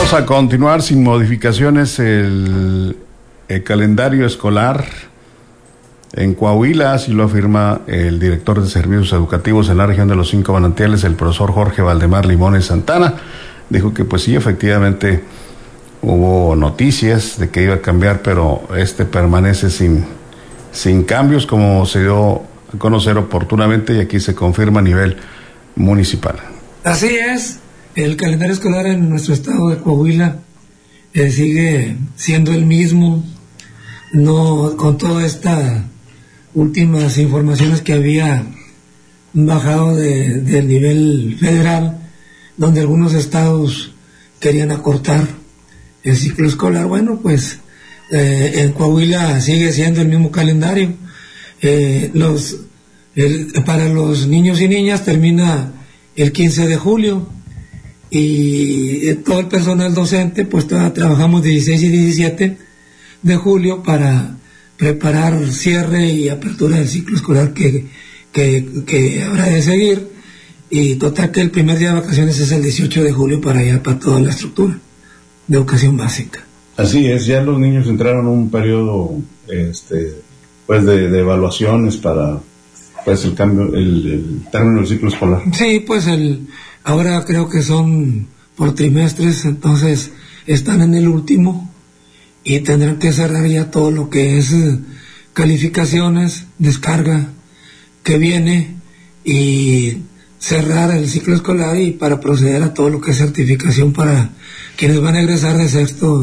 Vamos a continuar sin modificaciones el calendario escolar en Coahuila, así lo afirma el director de servicios educativos en la región de los Cinco Manantiales, el profesor Jorge Valdemar Limones Santana. Dijo que pues sí, efectivamente hubo noticias de que iba a cambiar, pero permanece sin cambios, como se dio a conocer oportunamente, y aquí se confirma a nivel municipal. Así es, el calendario escolar en nuestro estado de Coahuila sigue siendo el mismo, no con todas estas últimas informaciones que había bajado del nivel federal, donde algunos estados querían acortar el ciclo escolar. Bueno, pues en Coahuila sigue siendo el mismo calendario. Para los niños y niñas termina el 15 de julio y todo el personal docente pues trabajamos 16 y 17 de julio para preparar cierre y apertura del ciclo escolar que habrá de seguir, y total que el primer día de vacaciones es el 18 de julio para toda la estructura de educación básica. Así es, ya los niños entraron en un periodo pues de evaluaciones para pues el cambio, el término del ciclo escolar. Sí, pues ahora creo que son por trimestres, entonces están en el último y tendrán que cerrar ya todo lo que es calificaciones, descarga que viene, y cerrar el ciclo escolar y para proceder a todo lo que es certificación para quienes van a egresar de sexto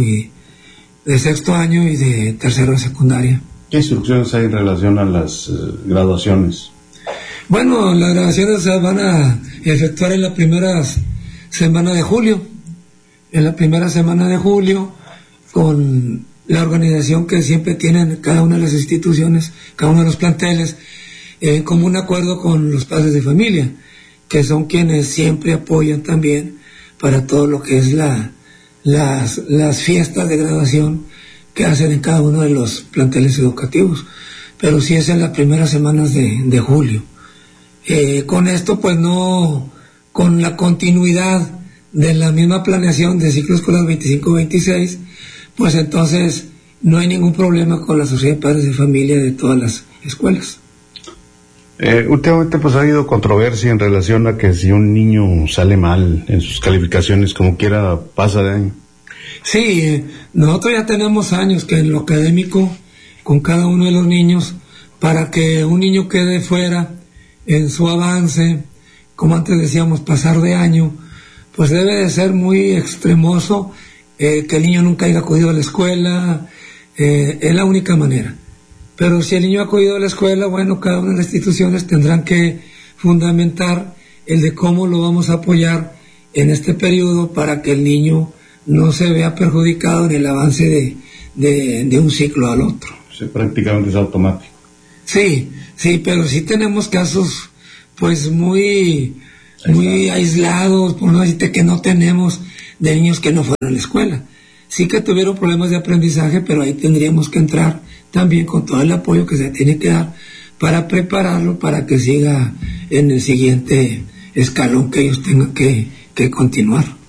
año y de tercero de secundaria. ¿Qué instrucciones hay en relación a las graduaciones? Bueno, las graduaciones se van a efectuar en la primera semana de julio. En la primera semana de julio, con la organización que siempre tienen cada una de las instituciones, cada uno de los planteles, en común acuerdo con los padres de familia, que son quienes siempre apoyan también para todo lo que es las fiestas de graduación que hacen en cada uno de los planteles educativos. Pero sí es en las primeras semanas de julio. Con esto pues no, con la continuidad de la misma planeación de ciclo escolar 25-26, pues entonces no hay ningún problema con la sociedad de padres de familia de todas las escuelas. Últimamente pues ha habido controversia en relación a que si un niño sale mal en sus calificaciones, como quiera pasa de año. Sí, nosotros ya tenemos años que en lo académico, con cada uno de los niños, para que un niño quede fuera en su avance, como antes decíamos, pasar de año, pues debe de ser muy extremoso, que el niño nunca haya acudido a la escuela, es la única manera. Pero si el niño ha acudido a la escuela, bueno, cada una de las instituciones tendrán que fundamentar el de cómo lo vamos a apoyar en este periodo para que el niño no se vea perjudicado en el avance de un ciclo al otro. Sí, prácticamente es automático. Sí, pero sí tenemos casos pues muy aislados, por no decirte que no tenemos, de niños que no fueron a la escuela. Sí que tuvieron problemas de aprendizaje, pero ahí tendríamos que entrar también con todo el apoyo que se tiene que dar para prepararlo para que siga en el siguiente escalón que ellos tengan que continuar.